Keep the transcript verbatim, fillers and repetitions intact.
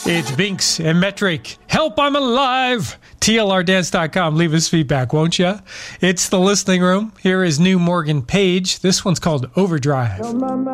It's Binks and Metric. Help, I'm alive. T L R dance dot com. Leave us feedback, won't you? It's the listening room. Here is new Morgan Page. This one's called Overdrive.